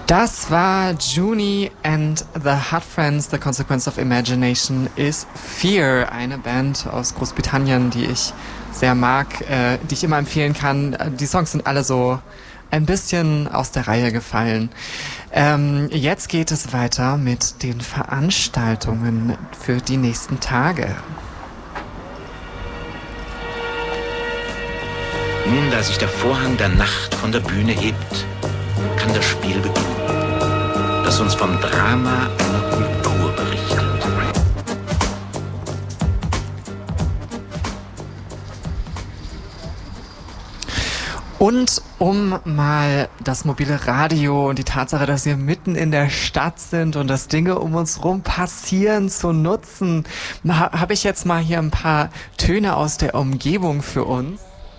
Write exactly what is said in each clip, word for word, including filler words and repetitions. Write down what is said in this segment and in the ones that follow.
Das war Juni and the Hot Friends. The Consequence of Imagination is Fear. Eine Band aus Großbritannien, die ich sehr mag, äh, die ich immer empfehlen kann. Die Songs sind alle so ein bisschen aus der Reihe gefallen. Ähm, jetzt geht es weiter mit den Veranstaltungen für die nächsten Tage. Nun, da sich der Vorhang der Nacht von der Bühne hebt, kann das Spiel beginnen, das uns vom Drama einer Kultur berichtet. Und um mal das mobile Radio und die Tatsache, dass wir mitten in der Stadt sind und dass Dinge um uns rum passieren, zu nutzen, habe ich jetzt mal hier ein paar Töne aus der Umgebung für uns.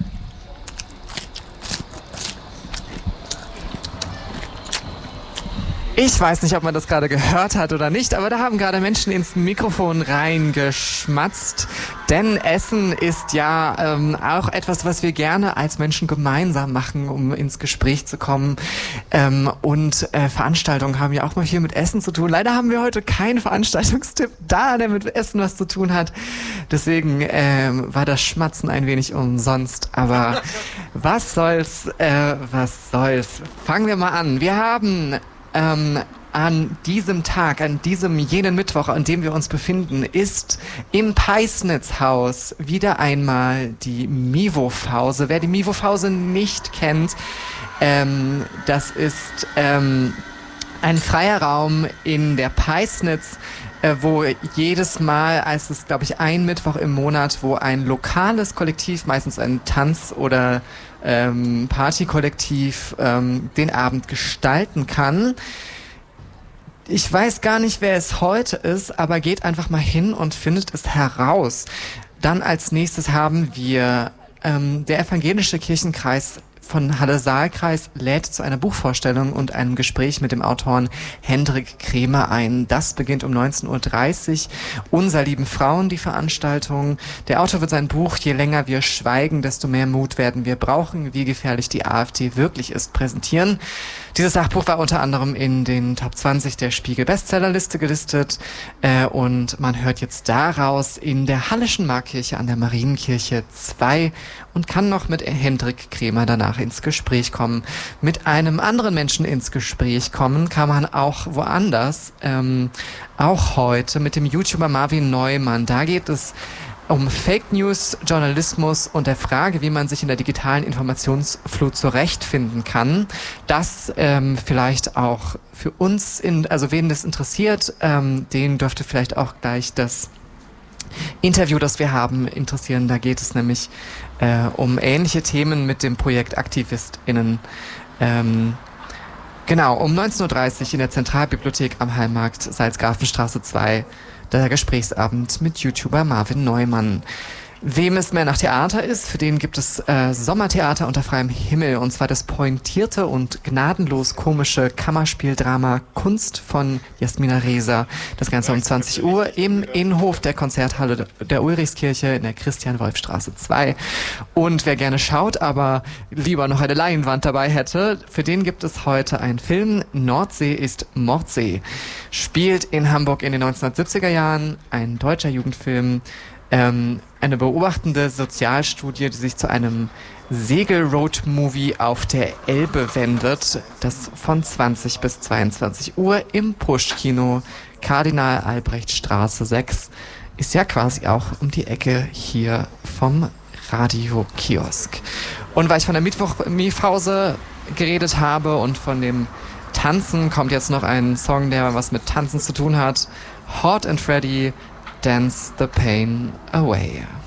Ich weiß nicht, ob man das gerade gehört hat oder nicht, aber da haben gerade Menschen ins Mikrofon reingeschmatzt. Denn Essen ist ja ähm, auch etwas, was wir gerne als Menschen gemeinsam machen, um ins Gespräch zu kommen. Ähm, und äh, Veranstaltungen haben ja auch mal viel mit Essen zu tun. Leider haben wir heute keinen Veranstaltungstipp da, der mit Essen was zu tun hat. Deswegen ähm, war das Schmatzen ein wenig umsonst. Aber was soll's, äh, was soll's. Fangen wir mal an. Wir haben... Ähm, an diesem Tag, an diesem jenen Mittwoch, an dem wir uns befinden, ist im Peisnitzhaus wieder einmal die Mivo-Fause. Wer die Mivo-Fause nicht kennt, ähm, das ist ähm, ein freier Raum in der Peisnitz, äh, wo jedes Mal, als es glaube ich ein Mittwoch im Monat, wo ein lokales Kollektiv, meistens ein Tanz- oder ähm, Partykollektiv, ähm, den Abend gestalten kann. Ich weiß gar nicht, wer es heute ist, aber geht einfach mal hin und findet es heraus. Dann als nächstes haben wir ähm, der evangelische Kirchenkreis von Halle-Saal-Kreis lädt zu einer Buchvorstellung und einem Gespräch mit dem Autoren Hendrik Kremer ein. Das beginnt um neunzehn Uhr dreißig. Unser lieben Frauen, die Veranstaltung. Der Autor wird sein Buch Je länger wir schweigen, desto mehr Mut werden wir brauchen, wie gefährlich die AfD wirklich ist, präsentieren. Dieses Sachbuch war unter anderem in den Top zwanzig der Spiegel-Bestsellerliste gelistet äh, und man hört jetzt daraus in der Halleschen Markkirche an der Marienkirche zwei und kann noch mit Hendrik Kremer danach ins Gespräch kommen. Mit einem anderen Menschen ins Gespräch kommen kann man auch woanders, ähm, auch heute mit dem YouTuber Marvin Neumann. Da geht es um Fake News, Journalismus und der Frage, wie man sich in der digitalen Informationsflut zurechtfinden kann. Das ähm, vielleicht auch für uns, in, also wen das interessiert, ähm, den dürfte vielleicht auch gleich das Interview, das wir haben, interessieren. Da geht es nämlich äh, um ähnliche Themen mit dem Projekt AktivistInnen. Ähm, genau, um neunzehn Uhr dreißig in der Zentralbibliothek am Hallmarkt, Salzgrafenstraße zwei, der Gesprächsabend mit YouTuber Marvin Neumann. Wem es mehr nach Theater ist, für den gibt es äh, Sommertheater unter freiem Himmel, und zwar das pointierte und gnadenlos komische Kammerspieldrama Kunst von Jasmina Reser. Das Ganze um zwanzig Uhr im Innenhof der Konzerthalle der Ulrichskirche in der Christian-Wolf-Straße zwei. Und wer gerne schaut, aber lieber noch eine Leinwand dabei hätte, für den gibt es heute einen Film. Nordsee ist Mordsee. Spielt in Hamburg in den neunzehnhundertsiebziger Jahren, ein deutscher Jugendfilm. Ähm, eine beobachtende Sozialstudie, die sich zu einem Segel-Road-Movie auf der Elbe wendet, das von zwanzig bis zweiundzwanzig Uhr im Push-Kino Kardinal-Albrecht-Straße sechs ist ja quasi auch um die Ecke hier vom Radio-Kiosk. Und weil ich von der Mittwoch-Miefhause geredet habe und von dem Tanzen, kommt jetzt noch ein Song, der was mit Tanzen zu tun hat. Hot and Freddy, Dance the Pain Away.